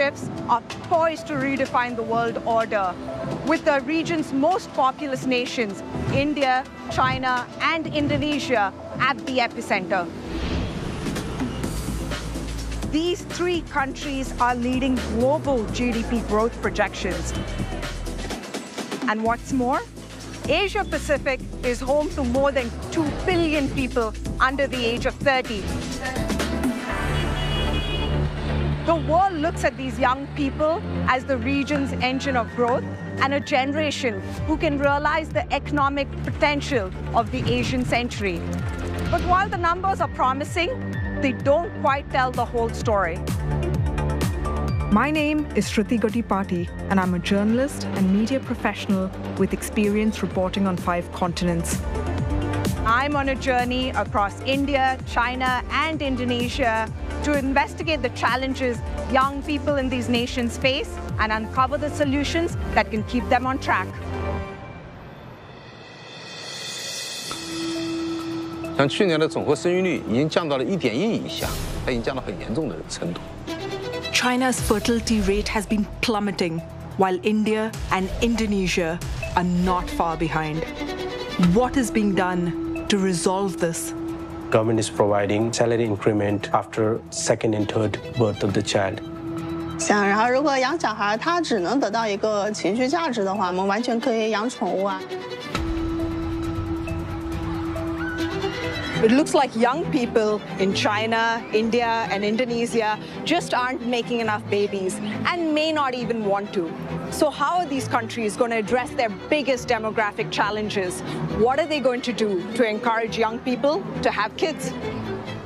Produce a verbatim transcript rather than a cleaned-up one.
shifts are poised to redefine the world order, with the region's most populous nations, India, China, and Indonesia, at the epicenter. These three countries are leading global G D P growth projections. And what's more, Asia Pacific is home to more than two billion people under the age of thirty. The world looks at these young people as the region's engine of growth and a generation who can realize the economic potential of the Asian century. But while the numbers are promising, they don't quite tell the whole story. My name is Shruti Gottipati, and I'm a journalist and media professional with experience reporting on five continents. I'm on a journey across India, China, and Indonesia to investigate the challenges young people in these nations face and uncover the solutions that can keep them on track. 像去年的总和生育率已经降到了一点一以下，它已经降到很严重的程度。 China's fertility rate has been plummeting, while India and Indonesia are not far behind. What is being done to resolve this? Government is providing salary increment after second and third birth of the child. 想，然后如果养小孩，他只能得到一个情绪价值的话，我们完全可以养宠物啊。 It looks like young people in China, India, and Indonesia just aren't making enough babies and may not even want to. So how are these countries going to address their biggest demographic challenges? What are they going to do to encourage young people to have kids?